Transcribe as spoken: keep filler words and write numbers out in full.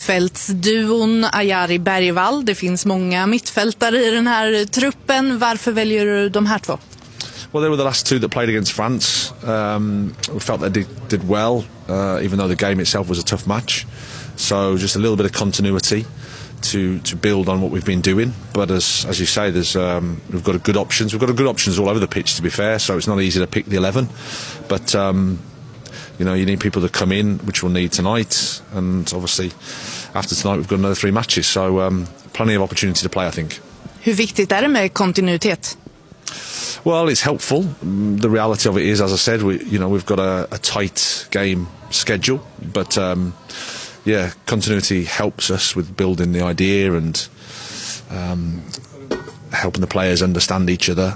mittfältsduon Ajari Bergvall. Det finns många mittfältare i den här truppen. Varför väljer du de här två? Well, they were the last two that played against France. Um, we felt they did, did well, uh, even though the game itself was a tough match. So just a little bit of continuity to to build on what we've been doing. But as as you say, there's um, we've got a good options. We've got a good options all over the pitch, to be fair. So it's not easy to pick the eleven. But um, you know, you need people to come in, which we'll need tonight. And obviously, after tonight, we've got another three matches. So um, plenty of opportunity to play, I think. Hur viktigt är det med kontinuitet? Well, it's helpful. The reality of it is, as I said, we you know we've got a, a tight game schedule, but um, yeah, continuity helps us with building the idea and um, helping the players understand each other.